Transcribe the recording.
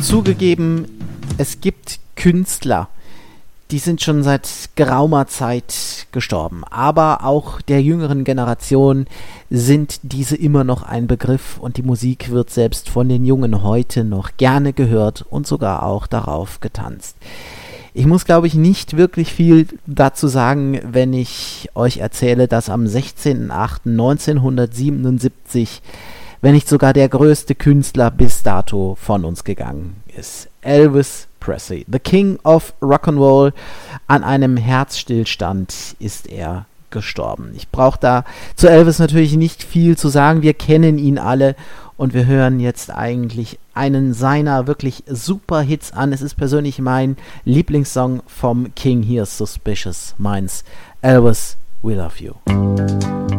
Zugegeben, es gibt Künstler, die sind schon seit geraumer Zeit gestorben. Aber auch der jüngeren Generation sind diese immer noch ein Begriff und die Musik wird selbst von den Jungen heute noch gerne gehört und sogar auch darauf getanzt. Ich muss, glaube ich, nicht wirklich viel dazu sagen, wenn ich euch erzähle, dass am 16.08.1977, wenn nicht sogar der größte Künstler bis dato von uns gegangen ist, Elvis Presley, the King of Rock'n'Roll, an einem Herzstillstand ist er gestorben. Ich brauche da zu Elvis natürlich nicht viel zu sagen, wir kennen ihn alle und wir hören jetzt eigentlich einen seiner wirklich super Hits an. Es ist persönlich mein Lieblingssong vom King, hier ist Suspicious Minds, Elvis, We Love You.